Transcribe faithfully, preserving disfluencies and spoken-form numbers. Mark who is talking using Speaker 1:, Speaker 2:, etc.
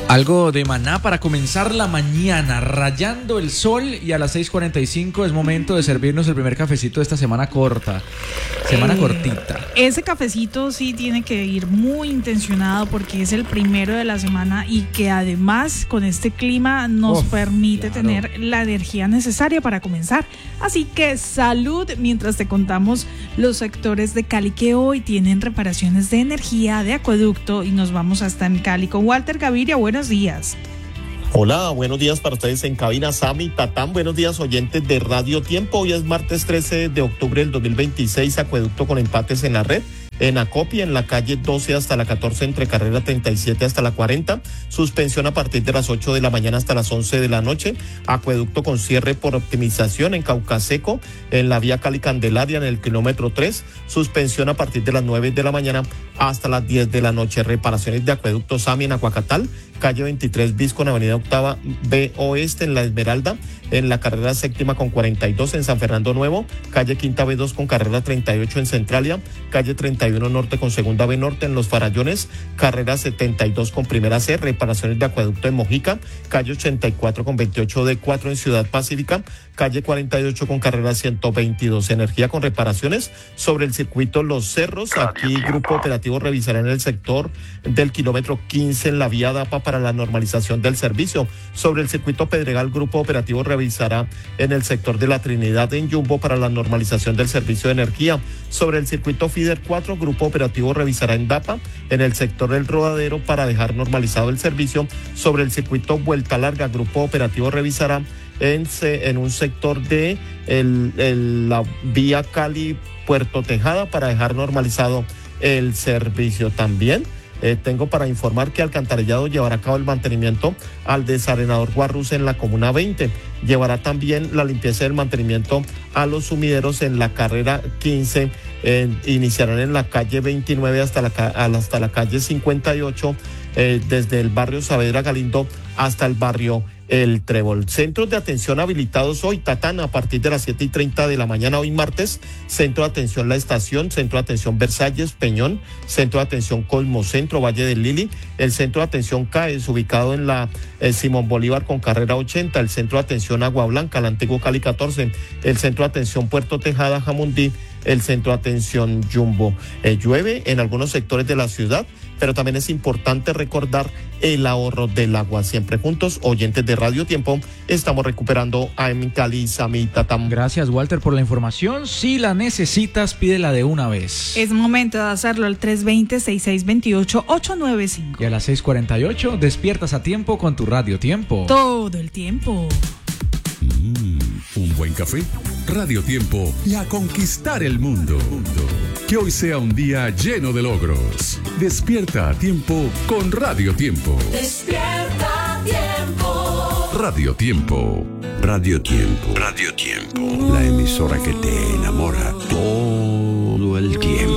Speaker 1: Algo de Maná para comenzar la mañana, rayando el sol, y a las seis cuarenta y cinco es momento de servirnos el primer cafecito de esta semana corta, semana eh, cortita.
Speaker 2: Ese cafecito sí tiene que ir muy intencionado porque es el primero de la semana y que además con este clima nos oh, permite claro. tener la energía necesaria para comenzar. Así que salud mientras te contamos los sectores de Cali que hoy tienen reparaciones de energía, de acueducto, y nos vamos hasta en Cali con Walter Gaviria. Buenos días.
Speaker 3: Hola, buenos días para ustedes en cabina, Sami, Tatán, buenos días oyentes de Radio Tiempo. Hoy es martes trece de octubre del dos mil veintiséis, acueducto con empates en la red. En Acopia, en la calle doce hasta la catorce, entre carrera treinta y siete hasta la cuarenta, suspensión a partir de las ocho de la mañana hasta las once de la noche, acueducto con cierre por optimización en Caucaseco, en la vía Cali Candelaria, en el kilómetro tres, suspensión a partir de las nueve de la mañana hasta las diez de la noche, reparaciones de acueducto Sami en Aguacatal, calle veintitrés bis con avenida Octava B Oeste en La Esmeralda, en la carrera séptima con cuarenta y dos en San Fernando Nuevo, calle Quinta B dos con carrera treinta y ocho en Centralia, calle treinta y uno Norte con Segunda B Norte en Los Farallones, carrera setenta y dos con Primera C, reparaciones de acueducto en Mojica, calle ochenta y cuatro con veintiocho D cuatro en Ciudad Pacífica, calle cuarenta y ocho con carrera ciento veintidós, energía con reparaciones sobre el circuito Los Cerros. Aquí Grupo Operativo revisará en el sector del kilómetro quince en la vía DAPA para la normalización del servicio. Sobre el circuito Pedregal, Grupo Operativo revisará en el sector de la Trinidad en Yumbo para la normalización del servicio de energía. Sobre el circuito FIDER cuatro, Grupo Operativo revisará en DAPA en el sector del Rodadero para dejar normalizado el servicio. Sobre el circuito Vuelta Larga, Grupo Operativo revisará en, en un sector de el, el, la vía Cali Puerto Tejada para dejar normalizado el servicio. También Eh, tengo para informar que Alcantarillado llevará a cabo el mantenimiento al desarenador Guarrus en la Comuna veinte. Llevará también la limpieza del mantenimiento a los sumideros en la carrera quince. Eh, iniciarán en la calle veintinueve hasta la, hasta la calle cincuenta y ocho, eh, desde el barrio Saavedra Galindo hasta el barrio El Trébol. Centros de atención habilitados hoy, Tatán, a partir de las siete y treinta de la mañana, hoy martes. Centro de atención La Estación, Centro de atención Versalles, Peñón, Centro de atención Cosmocentro, Valle del Lili, el Centro de atención CAES, ubicado en la eh, Simón Bolívar con carrera ochenta, el Centro de atención Agua Blanca, el antiguo Cali catorce, el Centro de atención Puerto Tejada, Jamundí, el Centro de atención Yumbo. Eh, llueve en algunos sectores de la ciudad, pero también es importante recordar el ahorro del agua. Siempre juntos, oyentes de Radio Tiempo, estamos recuperando a en Cali, Sami, Tatam.
Speaker 1: Gracias, Walter, por la información. Si la necesitas, pídela de una vez.
Speaker 2: Es momento de hacerlo al tres veinte, sesenta y seis veintiocho, ochocientos noventa y cinco.
Speaker 1: Y a las seis cuarenta y ocho despiertas a tiempo con tu Radio Tiempo.
Speaker 2: Todo el tiempo.
Speaker 4: Mm, un buen café, Radio Tiempo y a conquistar el mundo. Que hoy sea un día lleno de logros. Despierta a tiempo con Radio Tiempo.
Speaker 5: Despierta a tiempo.
Speaker 4: Radio Tiempo.
Speaker 6: Radio Tiempo. Radio Tiempo. La emisora que te enamora todo el tiempo.